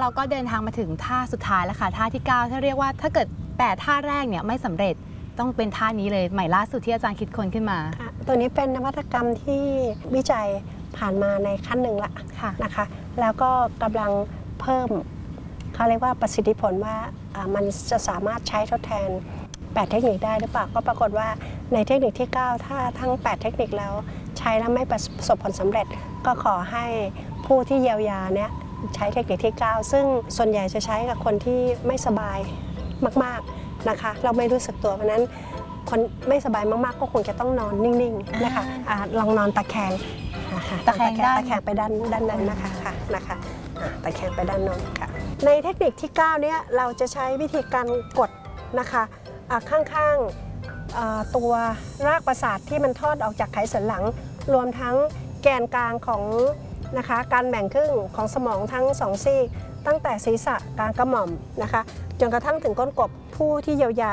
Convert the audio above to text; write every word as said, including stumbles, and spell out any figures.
เราก็เดินทางมาถึงท่าสุดท้ายแล้วค่ะท่าที่เก้าถ้าเรียกว่าถ้าเกิดแปดท่าแรกเนี่ยไม่สำเร็จต้องเป็นท่านี้เลยใหม่ล่าสุดที่อาจารย์คิดค้นขึ้นมาตัวนี้เป็นนวัตกรรมที่วิจัยผ่านมาในขั้นหนึ่งละนะคะแล้วก็กำลังเพิ่มเขาเรียกว่าประสิทธิผลว่ามันจะสามารถใช้ทดแทนแปดเทคนิคได้หรือเปล่าก็ปรากฏว่าในเทคนิคที่เก้าถ้าทั้งแปดเทคนิคแล้วใช้แล้วไม่ประสบผลสำเร็จก็ขอให้ผู้ที่เยียวยาเนี่ยใช้เทคนิคที่เก้าซึ่งส่วนใหญ่จะใช้กับคนที่ไม่สบายมากๆนะคะเราไม่รู้สึกตัวเพราะนั้นคนไม่สบายมากๆก็คงจะต้องนอนนิ่งๆนะคะลองนอนตะแคงตะแคงตะแคงไปด้านด้านนั้นนะคะค่ะนะคะตะแคงไปด้านโน้นค่ะในเทคนิคที่เก้าเนี่ยเราจะใช้วิธีการกดนะคะข้างๆตัวรากประสาทที่มันทอดออกจากไขสันหลังรวมทั้งแกนกลางของนะคะการแบ่งครึ่งของสมองทั้งสองซีกตั้งแต่ศีรษะกลางกระหม่อมนะคะจนกระทั่งถึงก้นกบผู้ที่เยียวยา